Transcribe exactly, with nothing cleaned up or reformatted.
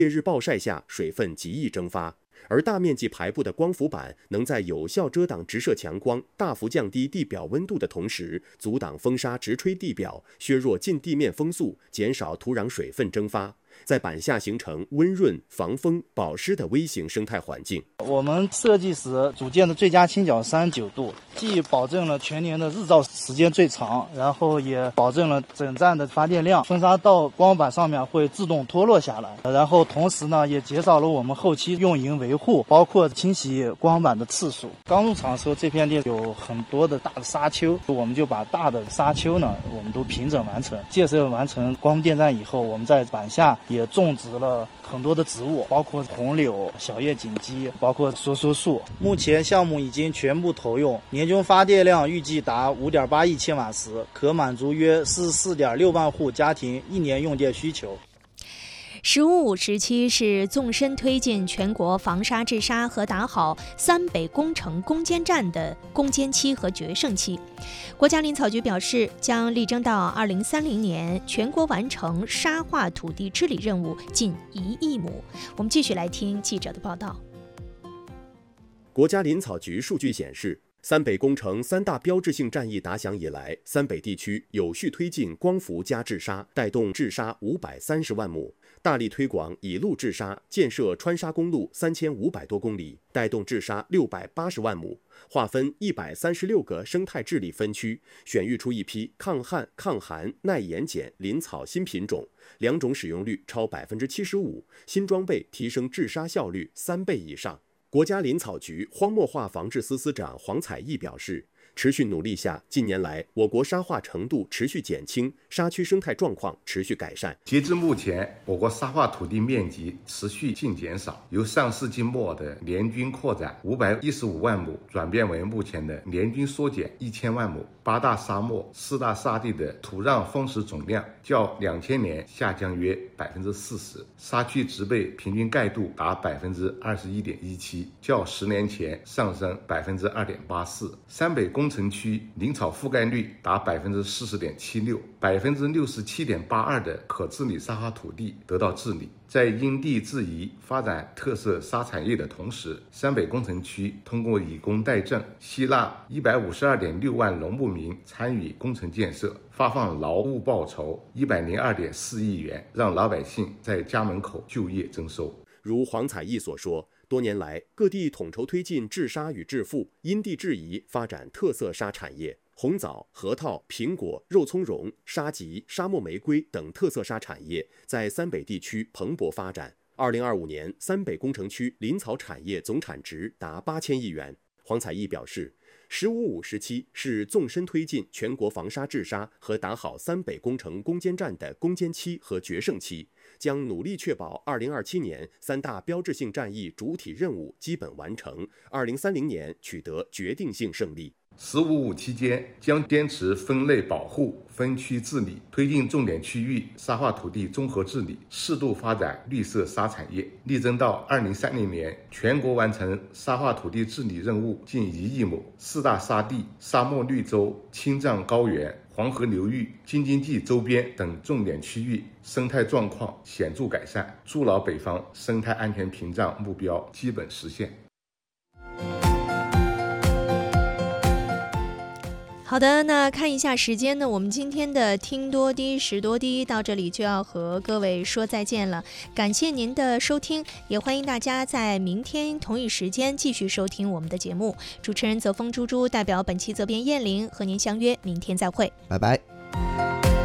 烈日暴晒下水分极易蒸发，而大面积排布的光伏板能在有效遮挡直射强光、大幅降低地表温度的同时，阻挡风沙直吹地表，削弱近地面风速，减少土壤水分蒸发，在板下形成温润、防风、保湿的微型生态环境。 我们设计时组建的最佳倾角三十九度，既保证了全年的日照时间最长，然后也保证了整站的发电量，风沙到光板上面会自动脱落下来，然后同时呢也减少了我们后期用营维护，包括清洗光板的次数。刚入场的时候，这片地有很多的大的沙丘，我们就把大的沙丘呢我们都平整完成。建设完成光电站以后，我们在板下也种植了很多的植物，包括红柳、小叶锦鸡，包括梭梭树。目前项目已经全部投用，年均发电量预计达 五点八亿千瓦时，可满足约四十四点六万户家庭一年用电需求。 十五五时期是纵深推进全国防沙治沙和打好三北工程攻坚战的攻坚期和决胜期。国家林草局表示，将力争到二零三零年全国完成沙化土地治理任务近一亿亩。我们继续来听记者的报道。 国家林草局数据显示，三北工程三大标志性战役打响以来，三北地区有序推进光伏加治沙，带动治沙五百三十万亩。大力推广以路治沙，建设川沙公路三千五百多公里，带动治沙六百八十万亩。划分一百三十六个生态治理分区，选育出一批抗旱、抗寒、耐盐碱林草新品种，两种使用率超百分之七十五，新装备提升治沙效率三倍以上。国家林草局荒漠化防治司司长黄彩义表示，持续努力下，近年来我国沙化程度持续减轻，沙区生态状况持续改善。 截至目前，我国沙化土地面积持续净减少，由上世纪末的年均扩展五百一十五万亩，转变为目前的年均缩减一千万亩。八大沙漠、四大沙地的土壤丰实总量较两千年下降约百分之四十，沙区植被平均盖度达百分之二十一点一七，较十年前上升百分之二点八四。三北工程区林草覆盖率达百分之四十点七六，百分之六十七点八二的可治理沙化土地得到治理。在因地制宜发展特色沙产业的同时，三北工程区通过以工代赈，吸纳一百五十二点六万农牧民参与工程建设，发放劳务报酬一百零二点四亿元，让老百姓在家门口就业增收。 如黄彩义所说，多年来各地统筹推进治沙与治富，因地制宜发展特色沙产业。红枣、核桃、苹果、肉苁蓉、沙棘、沙漠玫瑰等特色沙产业在三北地区蓬勃发展。二零二五年，三北工程区林草产业总产值达八千亿元。黄彩义表示，十五五时期是纵深推进全国防沙治沙和打好三北工程攻坚战的攻坚期和决胜期，将努力确保二零二七年三大标志性战役主体任务基本完成，二零三零年取得决定性胜利。 十五五期间将坚持分类保护、分区治理，推进重点区域沙化土地综合治理，适度发展绿色沙产业，力争到二零三零年全国完成沙化土地治理任务近一亿亩。四大沙地、沙漠绿洲、青藏高原、黄河流域、京津冀周边等重点区域生态状况显著改善，筑牢北方生态安全屏障目标基本实现。 好的，那看一下时间呢，我们今天的听多低识多低到这里就要和各位说再见了，感谢您的收听，也欢迎大家在明天同一时间继续收听我们的节目。主持人泽峰猪猪代表本期责编燕玲和您相约明天再会， 拜拜。